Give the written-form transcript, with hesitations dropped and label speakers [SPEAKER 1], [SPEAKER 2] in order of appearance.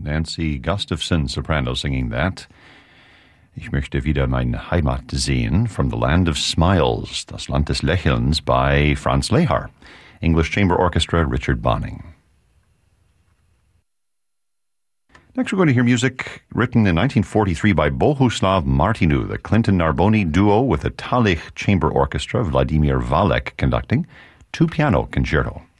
[SPEAKER 1] Nancy Gustafson, soprano, singing that. Ich möchte wieder meine Heimat sehen, from the Land of Smiles, Das Land des Lächelns, by Franz Lehar. English Chamber Orchestra, Richard Bonning. Next, we're going to hear music written in 1943 by Bohuslav Martinu, the Clinton Narboni duo with the Talich Chamber Orchestra, Vladimir Valek conducting, two-piano concerto.